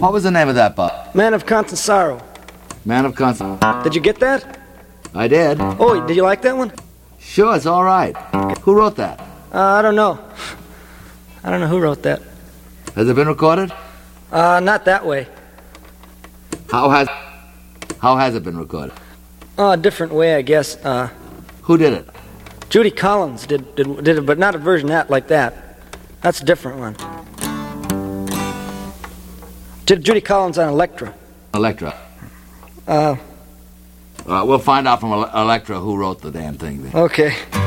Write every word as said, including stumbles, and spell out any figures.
What was the name of that book? Man of Constant Sorrow. Man of Constant. Did you get that? I did. Oh, did you like that one? Sure, it's all right. Who wrote that? Uh, I don't know. I don't know who wrote that. Has it been recorded? Uh, not that way. How has How has it been recorded? Oh, a different way, I guess. Uh, Who did it? Judy Collins did, did did it, but not a version that like that. That's a different one. Ju- Judy Collins on Electra. Electra. Uh, Uh, we'll find out from Ele- Electra who wrote the damn thing then. okay.